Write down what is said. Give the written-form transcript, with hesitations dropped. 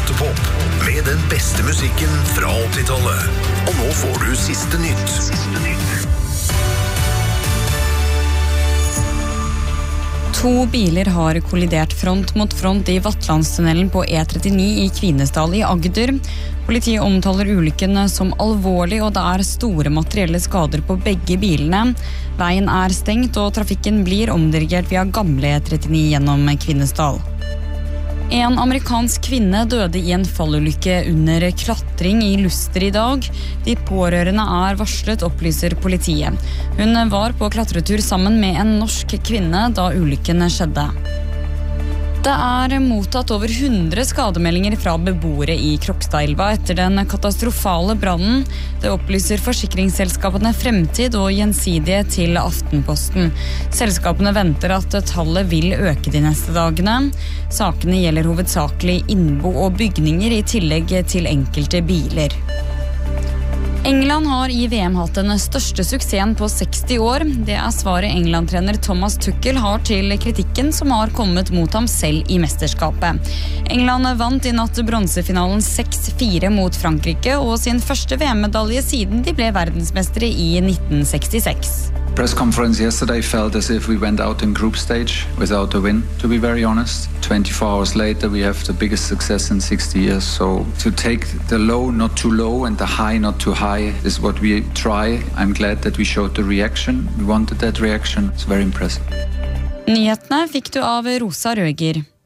Autopop med den beste musikken fra 80-tallet. Og nå får du siste nytt. To biler har kollidert front mot front i Vatlandstunnelen på E39 i Kvinesdal i Agder. Politiet omtaler ulykken som alvorlig, og det er store materielle skader på begge bilene. Veien er stengt, og trafikken blir omdirigert via gamle E39 gjennom Kvinesdal. En amerikansk kvinne døde i en fallulykke under klatring i Luster i dag. De pårørende er varslet, opplyser politiet. Hun var på klatretur sammen med en norsk kvinne da ulykken skjedde. Det er mottatt over 100 skademeldinger fra beboere i Krokstadelva etter den katastrofale brannen. Det opplyser forsikringsselskapene Fremtid og Gjensidige til Aftenposten. Selskapene venter at tallet vil øke de neste dagene. Sakene gjelder hovedsakelig innbo og bygninger i tillegg til enkelte biler. England har i VM hatt den største suksessen på 60 år. Det er svaret England-trener Thomas Tuchel har til kritikken som har kommet mot ham selv i mesterskapet. England vant i natt bronsefinalen 6-4 mot Frankrike og sin første VM-medalje siden de ble verdensmestere i 1966. Press conference yesterday felt as if we went out in group stage without a win, to be very honest. 24 hours later we have the biggest success in 60 years, so to take the low not too low and the high not too high is what we try. I'm glad that we showed the reaction. We wanted that reaction. It's very impressive. Nyhetene fikk du av Rosa Røger.